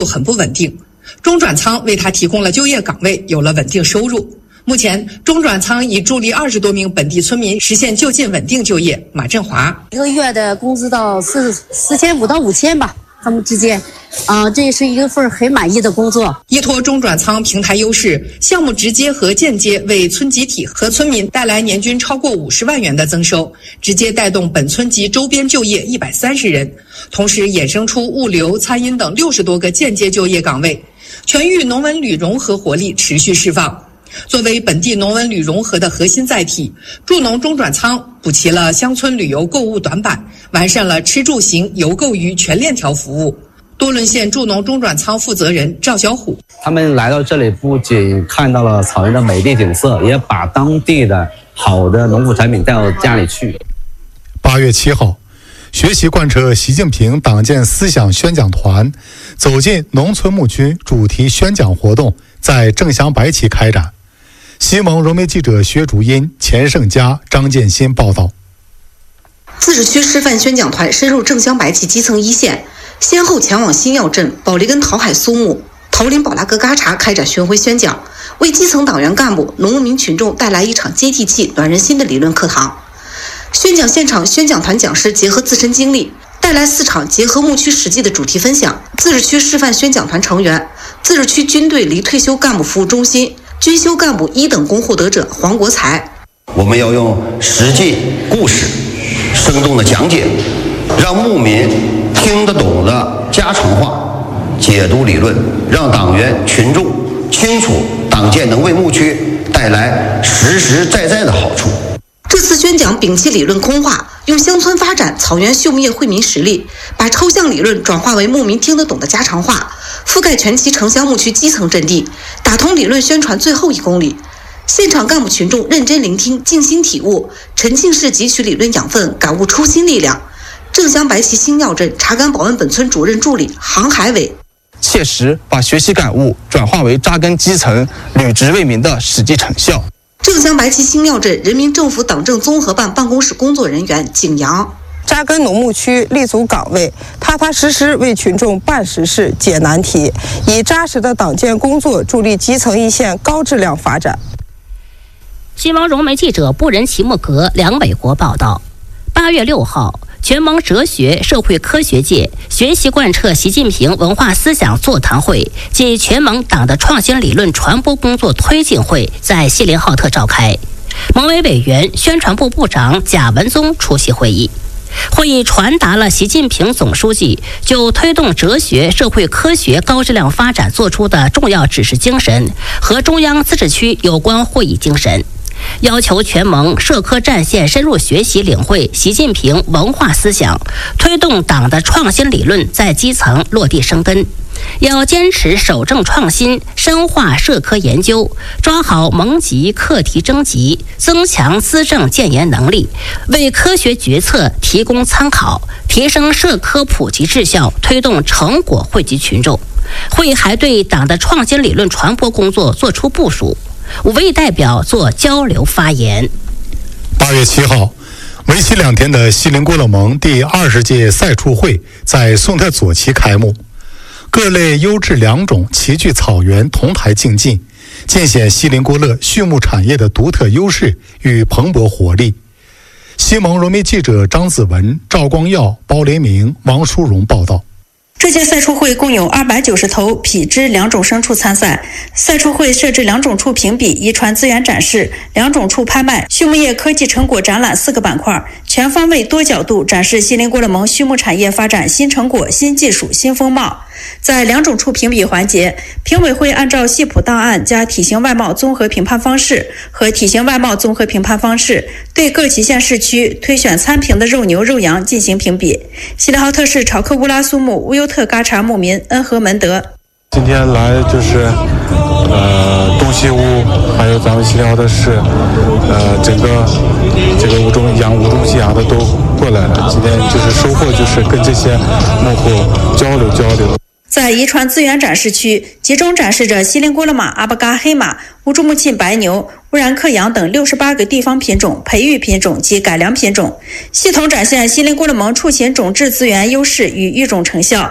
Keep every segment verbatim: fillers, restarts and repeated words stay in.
很不稳定，中转仓为他提供了就业岗位，有了稳定收入。目前，中转仓已助力二十多名本地村民实现就近稳定就业。马振华， 一个月的工资到四四千五到五千吧，他们之间，啊、呃，这是一份很满意的工作。 依托中转仓平台优势，项目直接和间接为村集体和村民带来年均超过五十万元的增收，直接带动本村及周边就业一百三十人，同时衍生出物流、餐饮等六十多个间接就业岗位，全域农文旅融合活力持续释放。作为本地农文旅融合的核心载体，助农中转仓补齐了乡村旅游购物短板，完善了吃住行游购娱全链条服务。多伦县助农中转仓负责人赵小虎， 他们来到这里不仅看到了草原的美丽景色，也把当地的好的农副产品带到家里去。 八月七号，学习贯彻习近平党建思想宣讲团走进农村牧区主题宣讲活动在正乡白旗开展。西蒙融媒记者薛竹英、钱胜佳、张建新报道。 自治区师范宣讲团深入正乡白旗基层一线，先后前往新耀镇、保利根桃海苏木、桃林宝拉格嘎查开展巡回宣讲，为基层党员干部、农民群众带来一场接地气、暖人心的理论课堂。宣讲现场，宣讲团讲师结合自身经历，带来四场结合牧区实际的主题分享。自治区师范宣讲团成员，自治区军队离退休干部服务中心军修干部一等功获得者黄国才。 我们要用实际故事生动的讲解，让牧民听得懂的家常话解读理论，让党员群众清楚党建能为牧区带来实实在在的好处。 这次宣讲摒弃理论空话，用乡村发展、草原畜牧业惠民实力，把抽象理论转化为牧民听得懂的家常话，覆盖全期城乡牧区基层阵地，打通理论宣传最后一公里。现场干部群众认真聆听，静心体悟，沉浸式汲取理论养分，感悟初心力量。正乡白旗新耀镇查干保安本村主任助理杭海伟， 切实把学习感悟转化为扎根基层、履职为民的实际成效。 正乡白旗新耀镇人民政府党政综合办办公室工作人员景阳， 扎根农牧区，立足岗位，踏踏实实为群众办实事、解难题，以扎实的党建工作助力基层一线高质量发展。 西蒙融媒记者布仁齐木格、梁伟国报道。八月六号，全蒙哲学社会科学界学习贯彻习近平文化思想座谈会暨全蒙党的创新理论传播工作推进会在锡林浩特召开，蒙委委员、宣传部部长贾文宗出席会议。会议传达了习近平总书记就推动哲学社会科学高质量发展作出的重要指示精神和中央自治区有关会议精神，要求全蒙社科战线深入学习领会习近平文化思想，推动党的创新理论在基层落地生根。要坚持守正创新，深化社科研究，抓好蒙级课题征集，增强资政建言能力，为科学决策提供参考，提升社科普及质效，推动成果惠及群众。会议还对党的创新理论传播工作作出部署。五位代表做交流发言。 八月七号，为期两天的锡林郭勒盟第二十届赛畜会在宋特左旗开幕，各类优质良种齐聚草原，同台竞技，尽显锡林郭勒畜牧产业的独特优势与蓬勃活力。西蒙融媒记者张子文、赵光耀、包连明、王淑荣报道。 这届赛畜会共有二百九十头匹脂良种牲畜参赛。赛畜会设置良种畜评比、遗传资源展示、良种畜拍卖、畜牧业科技成果展览四个板块，全方位多角度展示锡林郭勒盟畜牧产业发展新成果、新技术、新风貌。在良种畜评比环节，评委会按照系谱档案加体型外貌综合评判方式和体型外貌综合评判方式，对各旗县市区推选参评的肉牛、肉羊进行评比。锡林浩特市朝克乌拉苏木乌尤特嘎查牧民恩和门德， 今天来就是呃东西乌，还有咱们锡林浩特市，呃整个这个乌中养乌中西养的都过来了。今天就是收获就是跟这些牧户交流交流。 在遗传资源展示区，集中展示着锡林郭勒马、阿巴嘎黑马、乌珠穆沁白牛、乌然克羊等六十八个地方品种、培育品种及改良品种，系统展现锡林郭勒盟畜禽种质资源优势与育种成效。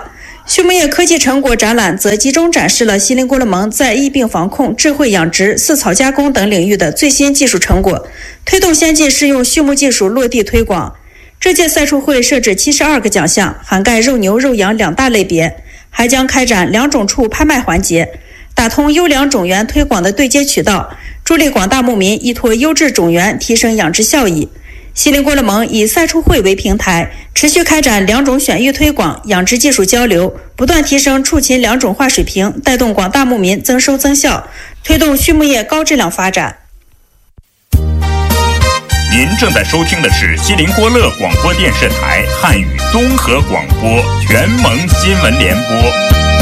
畜牧业科技成果展览则集中展示了锡林郭勒盟在疫病防控、智慧养殖、饲草加工等领域的最新技术成果，推动先进适用畜牧技术落地推广。这届赛畜会设置七十二个奖项，涵盖肉牛、肉羊两大类别，还将开展两种畜拍卖环节，打通优良种源推广的对接渠道，助力广大牧民依托优质种源提升养殖效益。锡林郭勒盟以赛畜会为平台，持续开展两种选育推广、养殖技术交流，不断提升畜禽两种化水平，带动广大牧民增收增效，推动畜牧业高质量发展。 您正在收听的是锡林郭勒广播电视台汉语综合广播全盟新闻联播。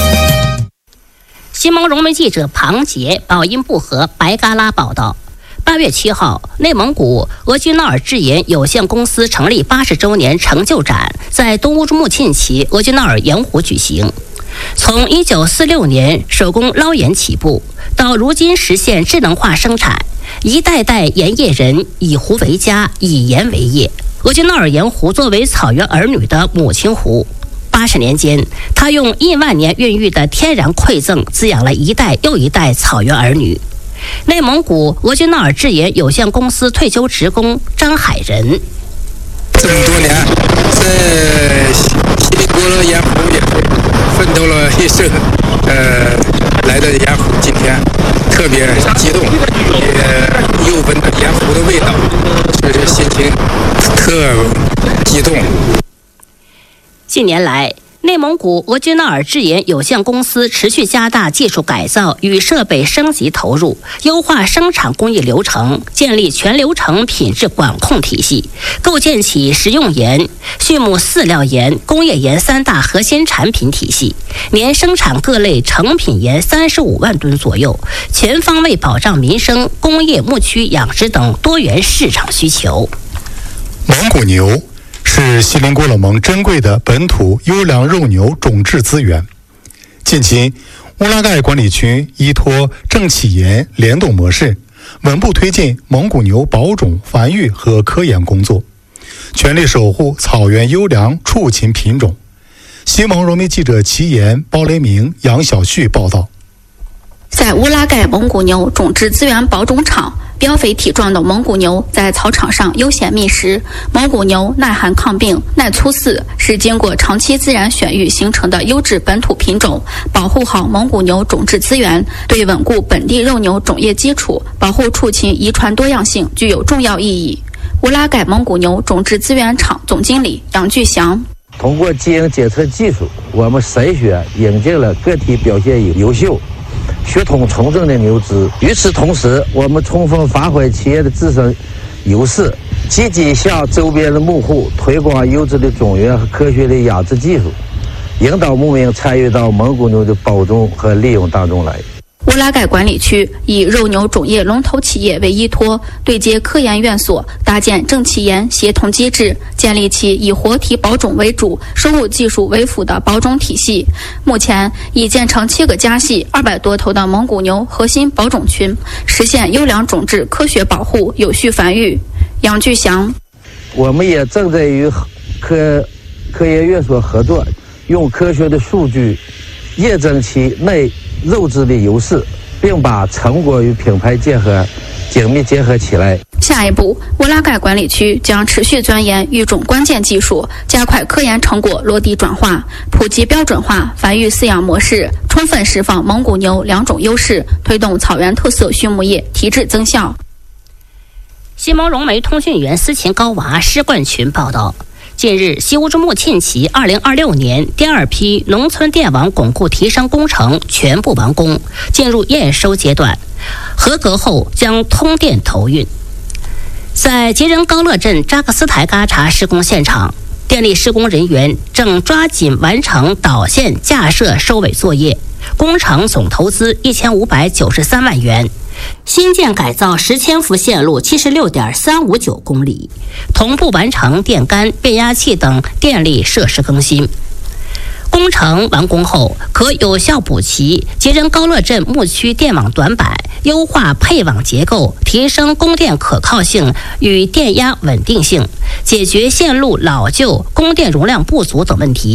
新盟融媒记者庞杰、宝音布和白嘎拉报道。八月七号，内蒙古额济纳尔制盐有限公司成立八十周年成就展在东乌珠穆沁旗额济纳尔盐湖举行。从一九四六年手工捞盐起步，到如今实现智能化生产，一代代盐业人以湖为家，以盐为业。额济纳尔盐湖作为草原儿女的母亲湖，八十年间，它用亿万年孕育的天然馈赠滋养了一代又一代草原儿女。内蒙古额济纳尔制盐有限公司退休职工张海仁， 这么多年在锡林郭勒盐湖也奋斗了一生，呃，来到盐湖今天特别激动，也又闻到盐湖的味道，所以说心情特激动。 近年来，内蒙古额济纳尔制盐有限公司持续加大技术改造与设备升级投入，优化生产工艺流程，建立全流程品质管控体系，构建起食用盐、畜牧饲料盐、工业盐三大核心产品体系，年生产各类成品盐三十五万吨左右，全方位保障民生、工业、牧区养殖等多元市场需求。 蒙古牛是锡林郭勒盟珍贵的本土优良肉牛种质资源。近期，乌拉盖管理区依托政企研联动模式，稳步推进蒙古牛保种、繁育和科研工作，全力守护草原优良畜禽品种。新盟融媒记者齐岩、包雷明、杨小旭报道。 在乌拉盖蒙古牛种质资源保种场，膘肥体壮的蒙古牛在草场上悠闲觅食。蒙古牛耐寒抗病、耐粗饲，是经过长期自然选育形成的优质本土品种。保护好蒙古牛种质资源，对稳固本地肉牛种业基础、保护畜禽遗传多样性具有重要意义。乌拉盖蒙古牛种质资源场总经理杨巨祥： 通过基因检测技术，我们筛选引进了个体表现优秀、血统纯正的牛只。与此同时，我们充分发挥企业的自身优势，积极向周边的牧户推广优质的种源和科学的养殖技术，引导牧民参与到蒙古牛的保种和利用当中来。 乌拉盖管理区以肉牛种业龙头企业为依托，对接科研院所，搭建政企研协同机制，建立起以活体保种为主、生物技术为辅的保种体系。目前已建成七个家系、二百多头的蒙古牛核心保种群，实现优良种质科学保护、有序繁育。杨巨祥： 我们也正在与科科研院所合作，用科学的数据验证其内肉质的优势，并把成果与品牌结合紧密结合起来。 下一步，乌拉盖管理区将持续钻研育种关键技术，加快科研成果落地转化，普及标准化繁育饲养模式，充分释放蒙古牛两种优势，推动草原特色畜牧业提质增效。 新盟融媒通讯员思琴高娃、施冠群报道。近日，西乌珠穆沁旗二零二六年第二批农村电网巩固提升工程全部完工，进入验收阶段，合格后将通电投运。在杰仁高乐镇扎克斯台嘎查施工现场，电力施工人员正抓紧完成导线架设收尾作业，工程总投资一千五百九十三万元。新建改造十千伏线路七十六点三五九公里，同步完成电杆、变压器等电力设施更新。工程完工后，可有效补齐杰仁高乐镇牧区电网短板，优化配网结构，提升供电可靠性与电压稳定性，解决线路老旧、供电容量不足等问题。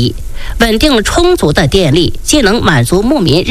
稳定充足的电力，既能满足牧民日